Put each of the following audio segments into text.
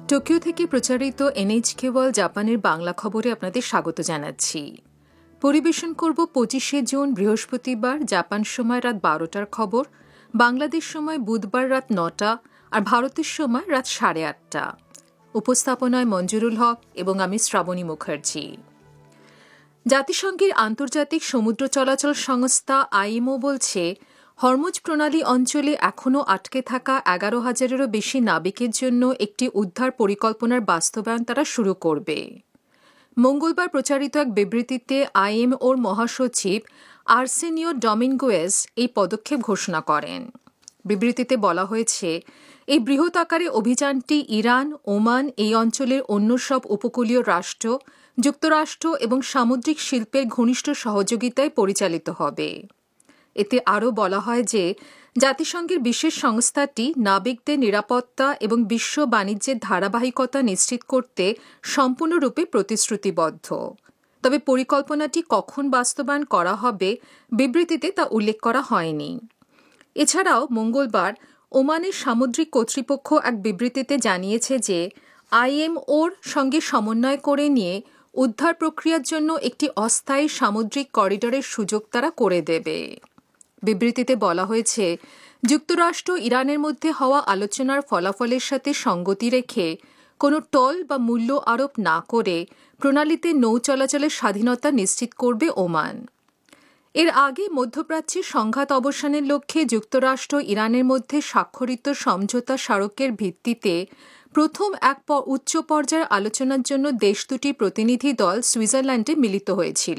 Tokyo থেকে প্রচারিত NHK world জাপানের বাংলা খবরে আপনাদের স্বাগত জানাচ্ছি। পরিবেশন করব 25শে জুন বৃহস্পতিবার জাপান সময় রাত 12টার খবর, বাংলাদেশ সময় বুধবার রাত 9টা আর ভারতের সময় রাত 8:30। উপস্থাপনায় মঞ্জুরুল হক এবং আমি শ্রাবণী মুখার্জি। জাতিসংঘের আন্তর্জাতিক সমুদ্র চলাচল সংস্থা আইএমও বলছে, হরমুজ প্রণালী অঞ্চলে এখনও আটকে থাকা 11,000-এরও বেশি নাবিকের জন্য একটি উদ্ধার পরিকল্পনার বাস্তবায়ন তারা শুরু করবে। মঙ্গলবার প্রচারিত এক বিবৃতিতে আইএমওর মহাসচিব আর্সেনিও ডমিঙ্গুয়েজ এই পদক্ষেপ ঘোষণা করেন। বিবৃতিতে বলা হয়েছে, এই বৃহৎ আকারে অভিযানটি ইরান, ওমান, এই অঞ্চলের অন্য সব উপকূলীয় রাষ্ট্র, যুক্তরাষ্ট্র এবং সামুদ্রিক শিল্পের ঘনিষ্ঠ সহযোগিতায় পরিচালিত হবে। এতে আরও বলা হয় যে, জাতিসংঘের বিশেষ সংস্থাটি নাবিকদের নিরাপত্তা এবং বিশ্ব বাণিজ্যের ধারাবাহিকতা নিশ্চিত করতে সম্পূর্ণরূপে প্রতিশ্রুতিবদ্ধ। তবে পরিকল্পনাটি কখন বাস্তবায়ন করা হবে বিবৃতিতে তা উল্লেখ করা হয়নি। এছাড়াও মঙ্গলবার ওমানের সামুদ্রিক কর্তৃপক্ষ এক বিবৃতিতে জানিয়েছে যে, আইএমওর সঙ্গে সমন্বয় করে নিয়ে উদ্ধার প্রক্রিয়ার জন্য একটি অস্থায়ী সামুদ্রিক করিডরের সুযোগ তারা করে দেবে। বিবৃতিতে বলা হয়েছে, যুক্তরাষ্ট্র ইরানের মধ্যে হওয়া আলোচনার ফলাফলের সাথে সঙ্গতি রেখে কোনো টল বা মূল্য আরোপ না করে প্রণালীতে নৌ চলাচলের স্বাধীনতা নিশ্চিত করবে ওমান। এর আগে মধ্যপ্রাচ্যে সংঘাত অবসানের লক্ষ্যে যুক্তরাষ্ট্র ইরানের মধ্যে স্বাক্ষরিত সমঝোতা স্মারকের ভিত্তিতে প্রথম এক উচ্চ পর্যায়ের আলোচনার জন্য দেশ দুটির প্রতিনিধি দল সুইজারল্যান্ডে মিলিত হয়েছিল।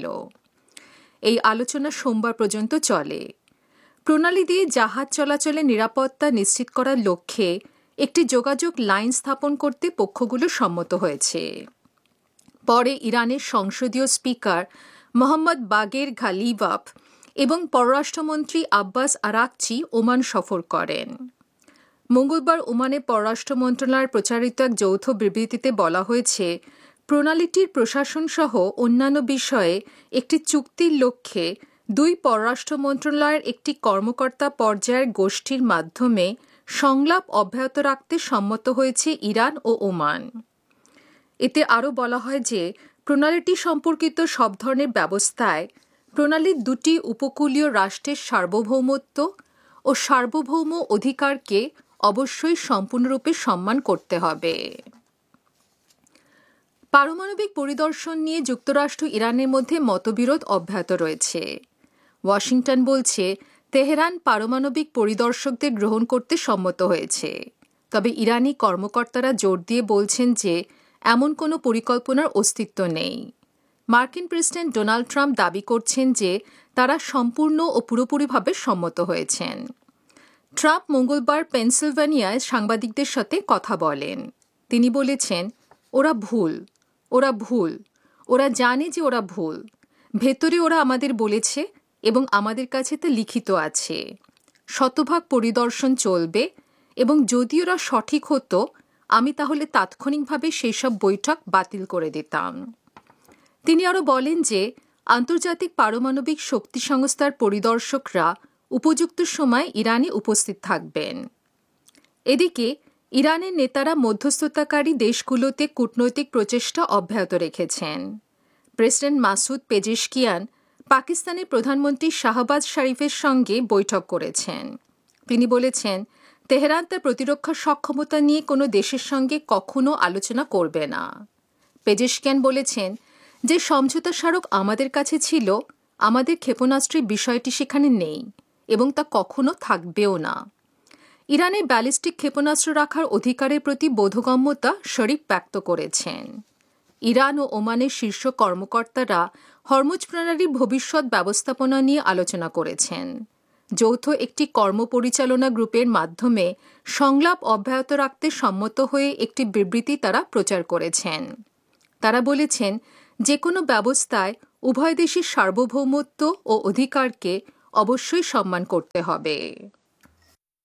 এই আলোচনা সোমবার পর্যন্ত চলে। প্রণালী দিয়ে জাহাজ চলাচলের নিরাপত্তা নিশ্চিত করার লক্ষ্যে একটি যোগাযোগ লাইন স্থাপন করতে পক্ষগুলো সম্মত হয়েছে। পরে ইরানের সংসদীয় স্পিকার মোহাম্মদ বাগের ঘালিবাফ এবং পররাষ্ট্রমন্ত্রী আব্বাস আরাকচি ওমান সফর করেন। মঙ্গলবার ওমানের পররাষ্ট্র মন্ত্রণালয়ের প্রচারিত এক যৌথ বিবৃতিতে বলা হয়েছে, প্রণালীটির প্রশাসন সহ অন্যান্য বিষয়ে একটি চুক্তির লক্ষ্যে দুই পররাষ্ট্র মন্ত্রণালয়ের একটি কর্মকর্তা পর্যায়ের গোষ্ঠীর মাধ্যমে সংলাপ অব্যাহত রাখতে সম্মত হয়েছে ইরান ও ওমান। এতে আরও বলা হয় যে, প্রণালীটি সম্পর্কিত সব ধরনের ব্যবস্থায় প্রণালীর দুটি উপকূলীয় রাষ্ট্রের সার্বভৌমত্ব ও সার্বভৌম অধিকারকে অবশ্যই সম্পূর্ণরূপে সম্মান করতে হবে। পারমাণবিক পরিদর্শন নিয়ে যুক্তরাষ্ট্র ইরানের মধ্যে মতবিরোধ অব্যাহত রয়েছে। ওয়াশিংটন বলছে, তেহরান পারমাণবিক পরিদর্শকদের গ্রহণ করতে সম্মত হয়েছে। তবে ইরানি কর্মকর্তারা জোর দিয়ে বলছেন যে, এমন কোনো পরিকল্পনার অস্তিত্ব নেই। মার্কিন প্রেসিডেন্ট ডোনাল্ড ট্রাম্প দাবি করছেন যে, তারা সম্পূর্ণ ও পুরোপুরিভাবে সম্মত হয়েছেন। ট্রাম্প মঙ্গলবার পেনসিলভানিয়ায় সাংবাদিকদের সাথে কথা বলেন। তিনি বলেছেন, ওরা ভুল, ওরা জানে যে ওরা ভুল। ভেতরে ওরা আমাদের বলেছে এবং আমাদের কাছে তা লিখিত আছে। শতভাগ পরিদর্শন চলবে এবং যদি ওরা সঠিক হতো, আমি তাহলে তাৎক্ষণিকভাবে সেই সব বৈঠক বাতিল করে দিতাম। তিনি আরও বলেন যে, আন্তর্জাতিক পারমাণবিক শক্তি সংস্থার পরিদর্শকরা উপযুক্ত সময় ইরানে উপস্থিত থাকবেন। এদিকে ইরানের নেতারা মধ্যস্থতাকারী দেশগুলোতে কূটনৈতিক প্রচেষ্টা অব্যাহত রেখেছেন। প্রেসিডেন্ট মাসুদ পেজেশকিয়ান পাকিস্তানের প্রধানমন্ত্রী শাহবাজ শরীফের সঙ্গে বৈঠক করেছেন। তিনি বলেছেন, তেহরান তার প্রতিরক্ষা সক্ষমতা নিয়ে কোনো দেশের সঙ্গে কখনো আলোচনা করবে না। পেজেশকিয়ান বলেছেন যে, সমঝোতা স্মারক আমাদের কাছে ছিল, আমাদের ক্ষেপণাস্ত্রের বিষয়টি সেখানে নেই এবং তা কখনো থাকবেও না। ইরানের ব্যালিস্টিক ক্ষেপণাস্ত্র রাখার অধিকারের প্রতি বোধগম্যতা শরীফ ব্যক্ত করেছেন। ইরান ও ওমানের শীর্ষ কর্মকর্তারা হরমুজ প্রণালীর ভবিষ্যৎ ব্যবস্থাপনা নিয়ে আলোচনা করেছেন। যৌথ একটি কর্মপরিচালনা গ্রুপের মাধ্যমে সংলাপ অব্যাহত রাখতে সম্মত হয়ে একটি বিবৃতি তারা প্রচার করেছেন। তারা বলেছেন, যে কোনো ব্যবস্থায় উভয় দেশের সার্বভৌমত্ব ও অধিকারকে অবশ্যই সম্মান করতে হবে।